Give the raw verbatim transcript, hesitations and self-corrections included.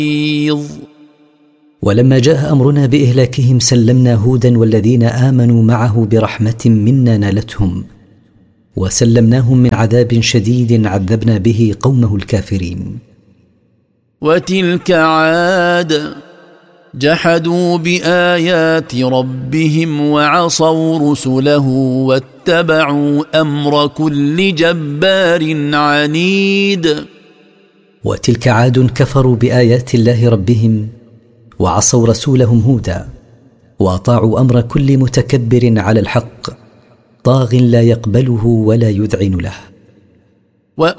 ولما جاء أمرنا بإهلاكهم سلمنا هودا والذين آمنوا معه برحمة منا نالتهم، وسلمناهم من عذاب شديد عذبنا به قومه الكافرين. وتلك عاد جحدوا بآيات ربهم وعصوا رسله واتبعوا أمر كل جبار عنيد. وتلك عاد كفروا بآيات الله ربهم وعصوا رسولهم هودا وأطاعوا أمر كل متكبر على الحق طاغ لا يقبله ولا يذعن له.